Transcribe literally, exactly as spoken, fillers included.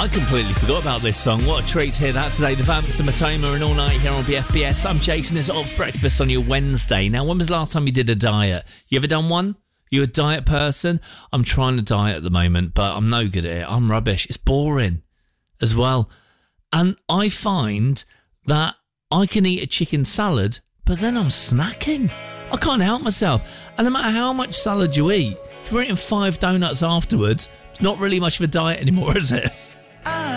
I completely forgot about this song. What a treat to hear that today. The Vamps and Matoma and All Night here on B F B S. I'm Jason. It's Ops Breakfast on your Wednesday. Now, when was the last time you did a diet? You ever done one? You a diet person? I'm trying to diet at the moment, but I'm no good at it. I'm rubbish. It's boring as well. And I find that I can eat a chicken salad, but then I'm snacking. I can't help myself. And no matter how much salad you eat, if you're eating five donuts afterwards, it's not really much of a diet anymore, is it?